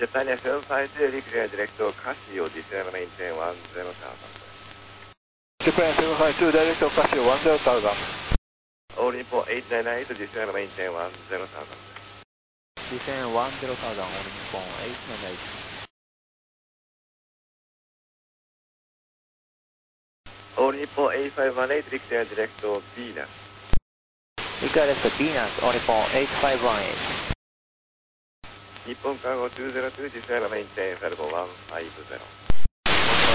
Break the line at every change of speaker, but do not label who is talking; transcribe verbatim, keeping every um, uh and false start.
Japan F M five two, declare direct Casio, descend maintain one zero thousand.
Japan F M five two, direct Casio one zero thousand.
All Nippon eight nine nine eight, descend maintain one zero thousand.
Descend one zero thousand, All Nippon eight nine eight.
All Nippon eight five one eight, declare direct Venus.
Declare direct Venus, All Nippon eight five one eight.
Nippon Cargo two zero two, descend maintain Falcon one five zero.